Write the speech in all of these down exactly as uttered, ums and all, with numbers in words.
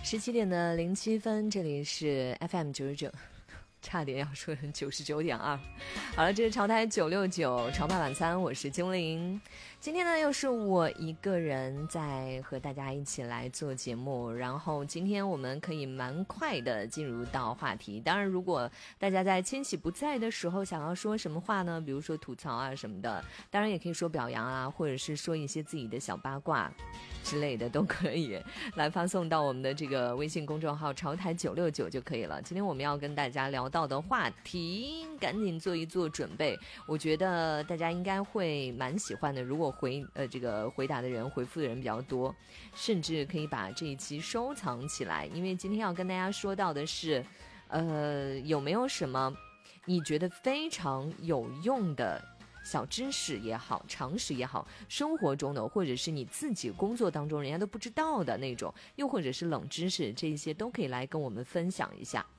十七点的零七分，这里是 F M 九十九，差点要说成九十九点二。好了，这是潮台九六九潮爸晚餐，我是精灵。今天呢，又是我一个人在和大家一起来做节目，然后今天我们可以蛮快的进入到话题。当然，如果大家在千玺不在的时候想要说什么话呢，比如说吐槽啊什么的，当然也可以说表扬啊，或者是说一些自己的小八卦之类的都可以来发送到我们的这个微信公众号潮台九六九就可以了。今天我们要跟大家聊到的话题，赶紧做一做准备，我觉得大家应该会蛮喜欢的。如果回呃这个回答的人回复的人比较多，甚至可以把这一期收藏起来，因为今天要跟大家说到的是呃有没有什么你觉得非常有用的小知识也好，常识也好，生活中的或者是你自己工作当中人家都不知道的那种，又或者是冷知识，这些都可以来跟我们分享一下。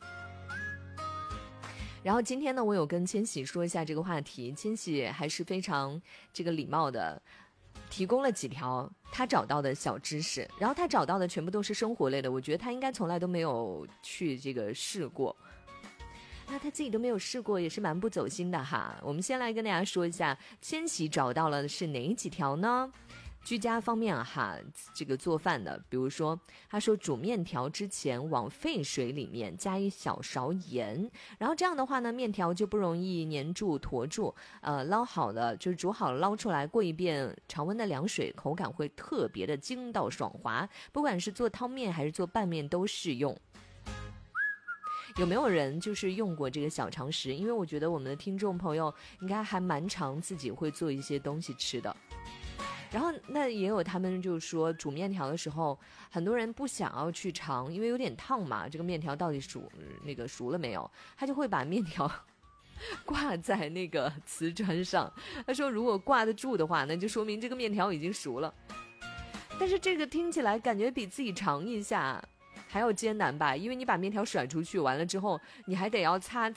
然后今天呢，我有跟千玺说一下这个话题，千玺还是非常这个礼貌的提供了几条他找到的小知识，然后他找到的全部都是生活类的，我觉得他应该从来都没有去这个试过，那他自己都没有试过，也是蛮不走心的哈。我们先来跟大家说一下，千玺找到了的是哪几条呢？居家方面哈，这个做饭的，比如说他说煮面条之前往沸水里面加一小勺盐，然后这样的话呢，面条就不容易粘住坨住，呃，捞好了就是煮好了捞出来，过一遍常温的凉水，口感会特别的筋道爽滑，不管是做汤面还是做拌面都适用。有没有人就是用过这个小常识？因为我觉得我们的听众朋友应该还蛮常自己会做一些东西吃的。然后那也有他们就是说煮面条的时候，很多人不想要去尝，因为有点烫嘛，这个面条到底熟那个熟了没有，他就会把面条挂在那个瓷砖上。他说如果挂得住的话，那就说明这个面条已经熟了。但是这个听起来感觉比自己尝一下还要艰难吧，因为你把面条甩出去完了之后，你还得要擦